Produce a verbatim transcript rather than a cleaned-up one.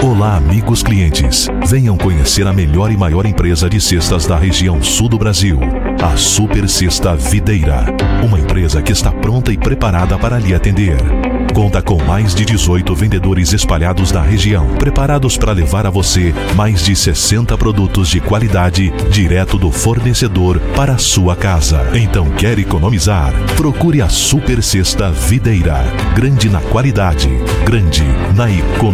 Olá, amigos clientes. Venham conhecer a melhor e maior empresa de cestas da região sul do Brasil, a Super Cesta Videira. Uma empresa que está pronta e preparada para lhe atender. Conta com mais de dezoito vendedores espalhados na região, preparados para levar a você mais de sessenta produtos de qualidade direto do fornecedor para a sua casa. Então, quer economizar? Procure a Super Cesta Videira. Grande na qualidade, grande na economia.